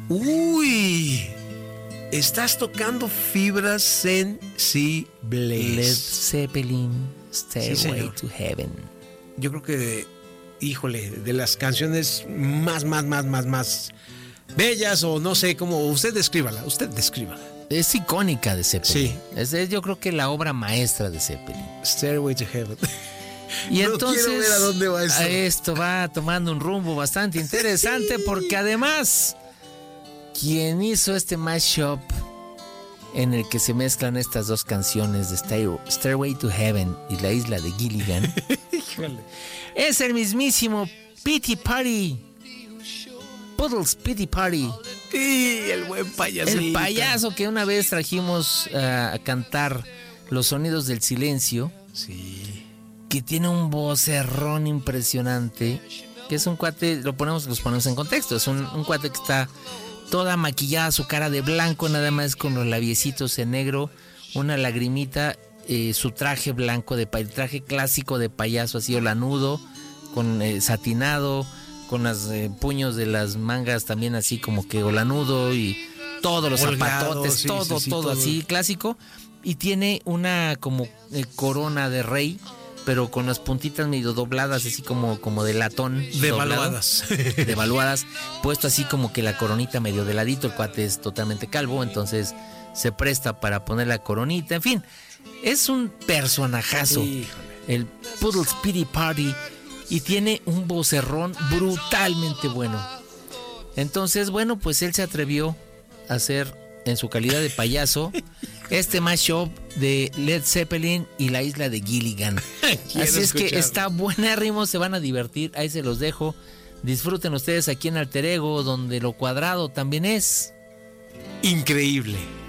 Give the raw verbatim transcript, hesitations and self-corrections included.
Uy, estás tocando fibras sensibles. Led Zeppelin, Stairway Sí, to Heaven. Yo creo que, híjole, de las canciones más, más, más, más, más bellas, o no sé cómo, usted descríbala, usted descríbala. Es icónica de Zeppelin. Sí. Es, es, yo creo que la obra maestra de Zeppelin. Stairway to Heaven. Y No entonces quiero ver a dónde va esto. esto va tomando un rumbo bastante interesante porque además quien hizo este mashup en el que se mezclan estas dos canciones de Stair, Stairway to Heaven y La Isla de Gilligan es el mismísimo Pity Party, Puddles Pity Party. Y el buen payaso. El payaso que una vez trajimos uh, a cantar Los Sonidos del Silencio. Sí. Que tiene un vocerrón impresionante. Que es un cuate, lo ponemos, los ponemos en contexto. Es un, un cuate que está toda maquillada, su cara de blanco, nada más con los labiecitos en negro, una lagrimita, eh, su traje blanco, de el traje clásico de payaso, así olanudo, con eh, satinado, con los eh, puños de las mangas también así como que olanudo y todos los Holgado, zapatotes, sí, todo, sí, sí, todo, todo así clásico. Y tiene una como eh, corona de rey, pero con las puntitas medio dobladas, así como, como de latón. Devaluadas. Doblado, devaluadas, puesto así como que la coronita medio de ladito. El cuate es totalmente calvo, entonces se presta para poner la coronita. En fin, es un personajazo. Híjole. El Puddles Pity Party. Y tiene un vocerrón brutalmente bueno. Entonces, bueno, pues él se atrevió a hacer, en su calidad de payaso, este mashup de Led Zeppelin y La Isla de Gilligan. Así es que está buenérrimo, se van a divertir, ahí se los dejo. Disfruten ustedes aquí en Alter Ego, donde lo cuadrado también es increíble.